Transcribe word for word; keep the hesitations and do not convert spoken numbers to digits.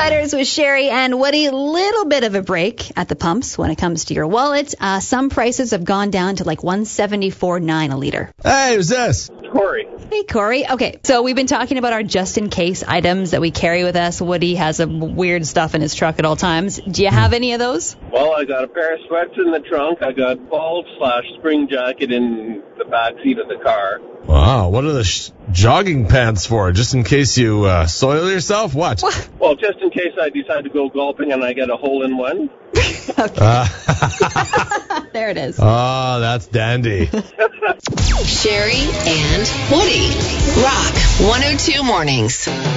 Matters with Sherry and Woody. Little bit of a break at the pumps when it comes to your wallet. Uh, some prices have gone down to like one seventy-four nine a liter. Hey, who's this? Corey. Hey, Corey. Okay, so we've been talking about our just-in-case items that we carry with us. Woody has some weird stuff in his truck at all times. Do you have any of those? Well, I got a pair of sweats in the trunk. I got ball slash spring jacket in the back seat of the car. Wow, what are the sh- jogging pants for? Just in case you uh, soil yourself? What? What? Well, just in case I decide to go golfing and I get a hole in one. Uh, There it is. oh, that's dandy. Sherry and Woody. Rock one oh two Mornings.